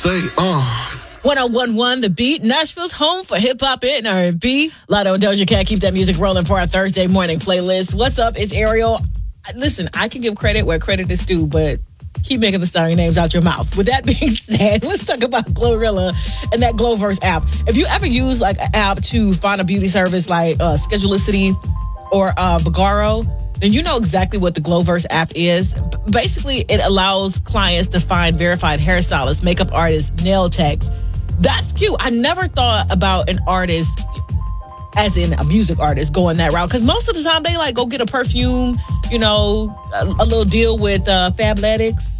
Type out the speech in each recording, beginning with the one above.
say, 1011 The Beat, Nashville's home for hip-hop and R&B. Lotto and Doja Cat keep that music rolling for our Thursday morning playlist. What's up? It's Ariel. Listen, I can give credit where credit is due, but keep making the starring names out your mouth. With that being said, let's talk about Glorilla and that Glowverse app. If you ever use like an app to find a beauty service like Schedulicity or Vagaro, then you know exactly what the Glowverse app is. Basically, it allows clients to find verified hairstylists, makeup artists, nail techs. That's cute. I never thought about an artist, as in a music artist, going that route. Because most of the time, they like go get a perfume, you know, a little deal with Fabletics,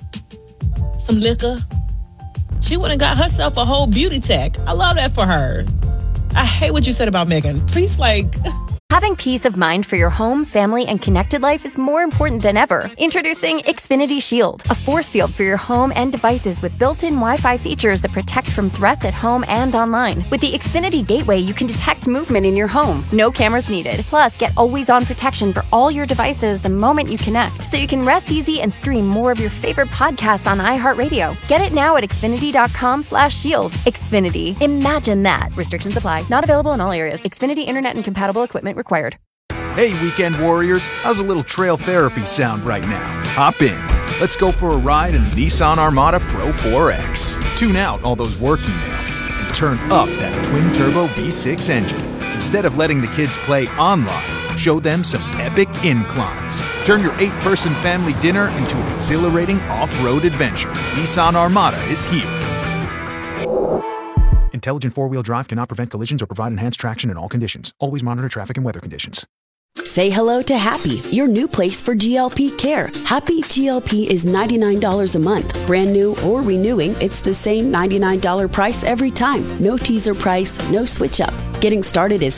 some liquor. She went and got herself a whole beauty tech. I love that for her. I hate what you said about Megan. Please, Having peace of mind for your home, family, and connected life is more important than ever. Introducing Xfinity Shield, a force field for your home and devices with built-in Wi-Fi features that protect from threats at home and online. With the Xfinity Gateway, you can detect movement in your home. No cameras needed. Plus, get always-on protection for all your devices the moment you connect, so you can rest easy and stream more of your favorite podcasts on iHeartRadio. Get it now at Xfinity.com/shield. Xfinity. Imagine that. Restrictions apply. Not available in all areas. Xfinity Internet and compatible equipment required. Hey, weekend warriors, how's a little trail therapy sound right now? Hop in. Let's go for a ride in the Nissan Armada Pro 4X. Tune out all those work emails and turn up that twin-turbo V6 engine. Instead of letting the kids play online, show them some epic inclines. Turn your 8-person family dinner into an exhilarating off-road adventure. Nissan Armada is here. Intelligent four-wheel drive cannot prevent collisions or provide enhanced traction in all conditions. Always monitor traffic and weather conditions. Say hello to Happy, your new place for GLP care. Happy GLP is $99 a month. Brand new or renewing, it's the same $99 price every time. No teaser price, no switch up. Getting started is